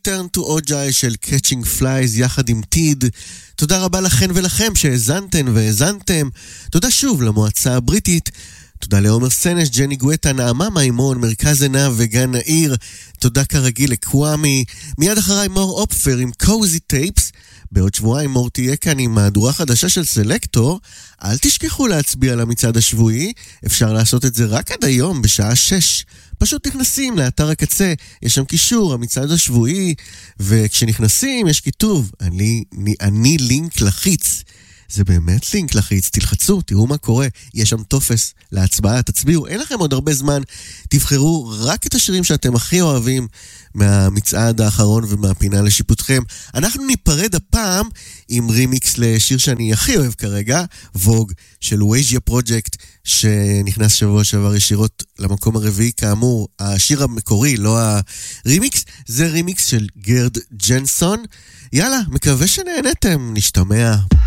Return to Ojai של Catching Flies יחד עם טיד. תודה רבה לכן ולכם שהזנתן והזנתם. תודה שוב למועצה הבריטית. תודה לעומר סנש, ג'ני גואטה, נעמה מימון, מרכז עיניו וגן העיר. תודה כרגיל לקוואמי. מיד אחריי מור אופפר עם קוזי טייפס. בעוד שבועיים מור תהיה כאן עם מהדורה חדשה של סלקטור. אל תשכחו להצביע למצעד השבועי. אפשר לעשות את זה רק עד היום בשעה 6. פשוט נכנסים לאתר הקצה, יש שם קישור, המצעד השבועי, וכשנכנסים יש כיתוב, אני לינק לחיץ. זה באמת לינק לחיץ, תלחצו, תראו מה קורה, יש שם טופס להצבעה, תצביעו, אין לכם עוד הרבה זמן, תבחרו רק את השירים שאתם הכי אוהבים מהמצעד האחרון ומהפינה לשיפוטכם. אנחנו ניפרד הפעם עם רימיקס לשיר שאני הכי אוהב כרגע, ווג של וויג'יה פרוג'קט, שנכנס שבוע שעבר ישירות למקום הרביעי. כאמור, השיר המקורי, לא הרימיקס, זה רימיקס של גרד ג'נסון. יאללה, מקווה שנהנתם, נשתמע.